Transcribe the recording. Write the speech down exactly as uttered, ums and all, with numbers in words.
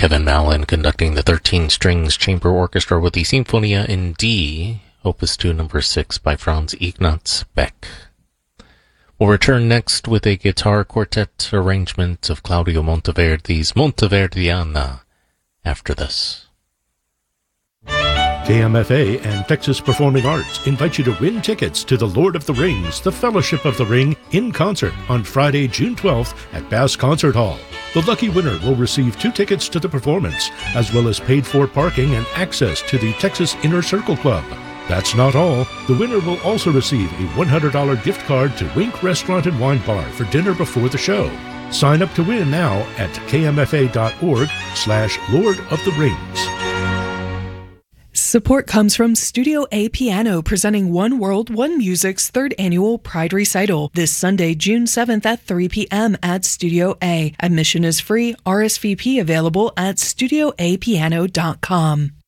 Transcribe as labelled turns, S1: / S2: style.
S1: Kevin Mallon conducting the thirteen strings chamber orchestra with the Sinfonia in D, Opus two number six by Franz Ignaz Beck. We'll return next with a guitar quartet arrangement of Claudio Monteverdi's Monteverdiana after this.
S2: K M F A and Texas Performing Arts invite you to win tickets to The Lord of the Rings, The Fellowship of the Ring, in concert on Friday, June twelfth at Bass Concert Hall. The lucky winner will receive two tickets to the performance, as well as paid-for parking and access to the Texas Inner Circle Club. That's not all. The winner will also receive a one hundred dollars gift card to Wink Restaurant and Wine Bar for dinner before the show. Sign up to win now at kmfa.org slash Lord of the Rings.
S3: Support comes from Studio A Piano, presenting One World, One Music's third annual Pride Recital this Sunday, June seventh at three p.m. at Studio A. Admission is free. R S V P available at studio a piano dot com.